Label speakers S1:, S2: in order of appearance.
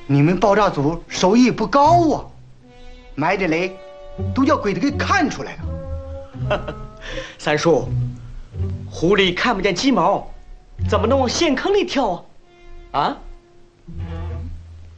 S1: 你们爆炸组收益不高啊，埋的雷都叫鬼子给看出来了。
S2: 三叔，狐狸看不见鸡毛，怎么能往陷坑里跳啊？啊？